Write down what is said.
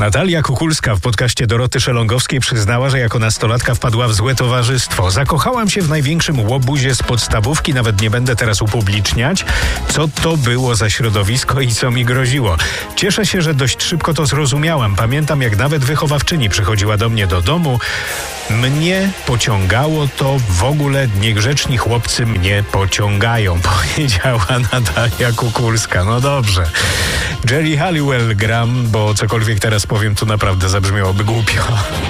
Natalia Kukulska w podcaście Doroty Szelongowskiej przyznała, że jako nastolatka wpadła w złe towarzystwo. Zakochałam się w największym łobuzie z podstawówki, nawet nie będę teraz upubliczniać, co to było za środowisko i co mi groziło. Cieszę się, że dość szybko to zrozumiałam. Pamiętam, jak nawet wychowawczyni przychodziła do mnie do domu. Mnie pociągało to, w ogóle niegrzeczni chłopcy mnie pociągają, powiedziała Natalia Kukulska. No dobrze. Geri Halliwell gram, bo cokolwiek teraz powiem, to naprawdę zabrzmiałoby głupio.